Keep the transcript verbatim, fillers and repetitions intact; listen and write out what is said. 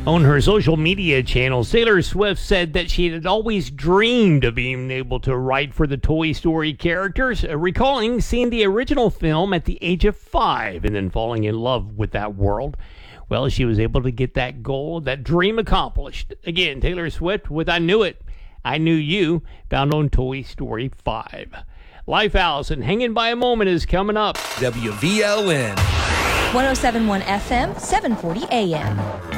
On her social media channels, Taylor Swift said that she had always dreamed of being able to write for the Toy Story characters, uh, recalling seeing the original film at the age of five and then falling in love with that world. Well, she was able to get that goal, that dream accomplished. Again, Taylor Swift with I Knew It, I Knew You, found on Toy Story five. Lifehouse and Hanging by a Moment is coming up. W V L N one oh seven point one F M, seven forty A M.